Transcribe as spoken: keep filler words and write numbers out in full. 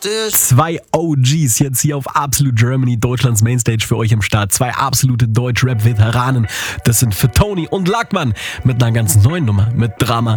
Stammtisch. Zwei O Gs jetzt hier auf Absolute Germany, Deutschlands Mainstage für euch am Start. Zwei absolute Deutsch-Rap-Veteranen. Das sind Fatoni und Lackmann mit einer ganz neuen Nummer, mit Drama.